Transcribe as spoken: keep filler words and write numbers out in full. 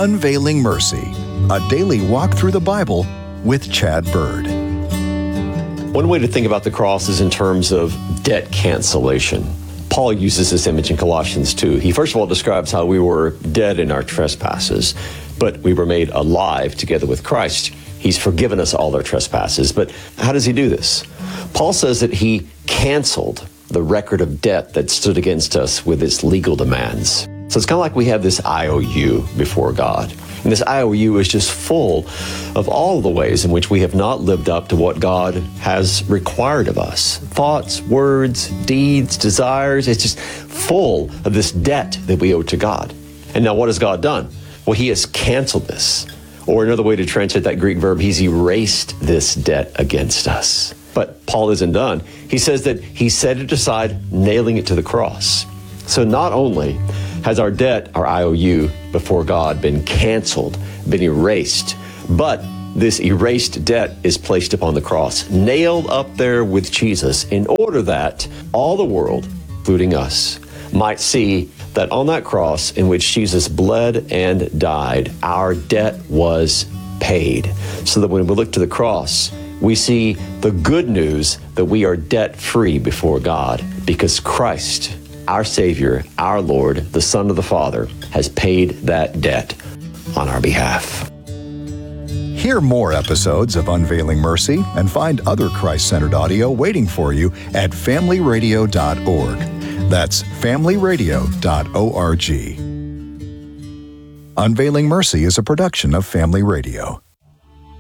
Unveiling Mercy, a daily walk through the Bible with Chad Bird. One way to think about the cross is in terms of debt cancellation. Paul uses this image in Colossians two. He first of all describes how we were dead in our trespasses, but we were made alive together with Christ. He's forgiven us all our trespasses. But how does he do this? Paul says that he canceled the record of debt that stood against us with its legal demands. So it's kind of like we have this I O U before God. And this I O U is just full of all the ways in which we have not lived up to what God has required of us. Thoughts, words, deeds, desires. It's just full of this debt that we owe to God. And now what has God done? Well, he has canceled this. Or another way to translate that Greek verb, he's erased this debt against us. But Paul isn't done. He says that he set it aside, nailing it to the cross. So not only has our debt, our I O U, before God been canceled, been erased, but this erased debt is placed upon the cross, nailed up there with Jesus, in order that all the world, including us, might see that on that cross in which Jesus bled and died, our debt was paid. So that when we look to the cross, we see the good news that we are debt-free before God because Christ, our Savior, our Lord, the Son of the Father, has paid that debt on our behalf. Hear more episodes of Unveiling Mercy and find other Christ-centered audio waiting for you at family radio dot org. That's family radio dot org. Unveiling Mercy is a production of Family Radio.